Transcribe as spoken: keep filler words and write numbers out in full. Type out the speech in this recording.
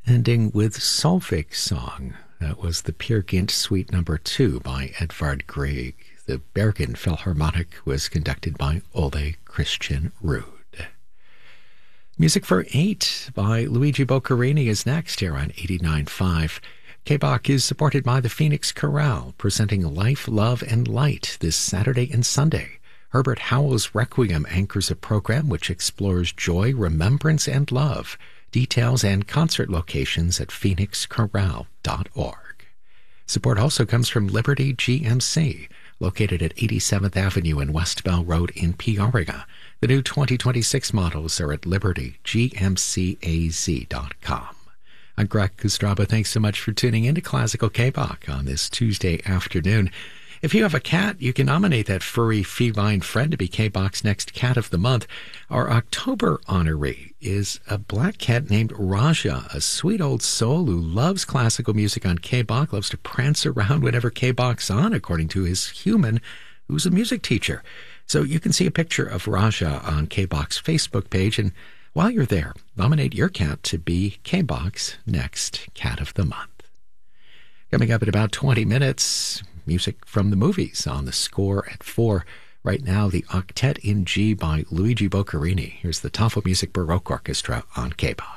ending with Solveig Song. That was the Peer Gynt Suite Number Two by Edvard Grieg. The Bergen Philharmonic was conducted by Ole Christian Ruud. Music for Eight by Luigi Boccherini is next here on eighty-nine point five. K-Bach is supported by the Phoenix Chorale, presenting Life, Love, and Light this Saturday and Sunday. Herbert Howell's Requiem anchors a program which explores joy, remembrance, and love. Details and concert locations at phoenix chorale dot org. Support also comes from Liberty G M C, located at eighty-seventh Avenue and West Bell Road in Peoria. The new twenty twenty-six models are at liberty g m c a z dot com. I'm Greg Kostraba. Thanks so much for tuning in to Classical K-Bach on this Tuesday afternoon. If you have a cat, you can nominate that furry feline friend to be K-Bach's next cat of the month. Our October honoree is a black cat named Raja, a sweet old soul who loves classical music on K-Bach, loves to prance around whenever K-Bach's on, according to his human, who's a music teacher. So you can see a picture of Raja on K-Bach's Facebook page, and while you're there, nominate your cat to be K-Bach's next cat of the month. Coming up in about twenty minutes, music from the movies on the score at four. Right now, the Octet in G by Luigi Boccherini. Here's the Tafelmusik Baroque Orchestra on K-Bach.